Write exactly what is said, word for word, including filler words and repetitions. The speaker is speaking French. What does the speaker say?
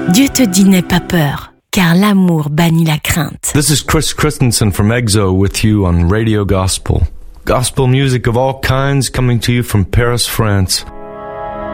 Dieu te dit n'aie pas peur, car l'amour bannit la crainte. This is Chris Christensen from EXO with you on Radio Gospel. Gospel music of all kinds coming to you from Paris, France.